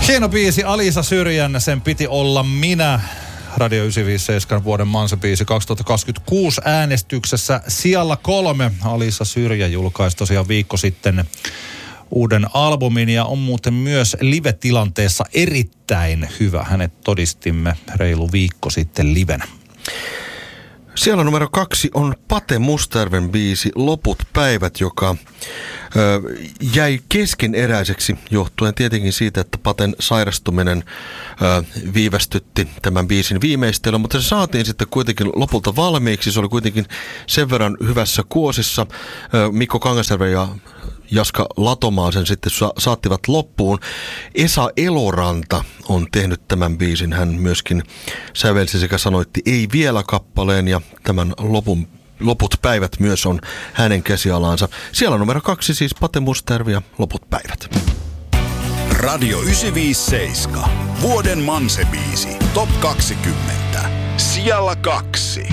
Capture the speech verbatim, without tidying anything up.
Hieno biisi Alisa Syrjän, sen piti olla minä. Radio yhdeksänsataaviisikymmentäseitsemän vuoden Mansa-biisi kaksituhattakaksikymmentäkuusi äänestyksessä sijalla kolme. Alisa Syrjä julkaisi tosiaan viikko sitten uuden albumin ja on muuten myös live-tilanteessa erittäin hyvä. Hänet todistimme reilu viikko sitten livenä. Siellä numero kaksi on Pate Mustajärven biisi Loput päivät, joka ö, jäi keskeneräiseksi johtuen tietenkin siitä, että Paten sairastuminen ö, viivästytti tämän biisin viimeistelyä, mutta se saatiin sitten kuitenkin lopulta valmiiksi. Se oli kuitenkin sen verran hyvässä kuosissa. Ö, Mikko Kangasjärven ja Jaska Latomaa sen sitten sa- saattivat loppuun. Esa Eloranta on tehnyt tämän biisin. Hän myöskin sävelsi sekä sanoitti Ei vielä -kappaleen ja tämän lopun, Loput päivät myös on hänen käsialansa. Siellä numero kaksi siis Pate Mustajärvi ja Loput päivät. Radio yhdeksänsataaviisikymmentäseitsemän. Vuoden Manse-biisi. Top kaksikymmentä. Sijalla kaksi.